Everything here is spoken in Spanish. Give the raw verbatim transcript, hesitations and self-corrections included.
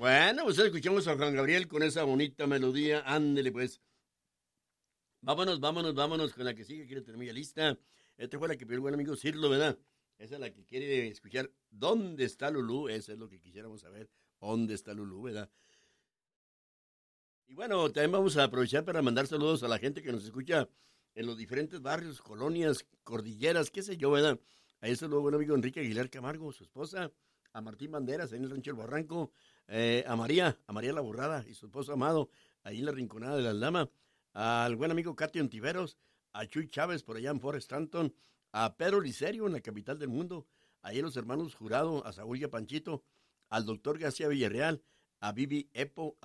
Bueno, pues escuchamos a Juan Gabriel con esa bonita melodía. Ándele, pues. Vámonos, vámonos, vámonos con la que sigue. Quiero tener ya lista. Esta fue la que pidió el buen amigo Cirlo, ¿verdad? Esa es la que quiere escuchar. ¿Dónde está Lulú? Eso es lo que quisiéramos saber. ¿Dónde está Lulú, verdad? Y bueno, también vamos a aprovechar para mandar saludos a la gente que nos escucha en los diferentes barrios, colonias, cordilleras, qué sé yo, ¿verdad? A eso luego buen amigo Enrique Aguilar Camargo, su esposa, a Martín Banderas, ahí en el Rancho El Barranco, eh, a María, a María La Borrada y su esposo Amado, ahí en la Rinconada de la Aldama, al buen amigo Catio Ontiveros, a Chuy Chávez por allá en Forest Stanton, a Pedro Licerio en la capital del mundo, ahí los hermanos Jurado, a Saúl y a Panchito, al doctor García Villarreal, a Vivi Epo,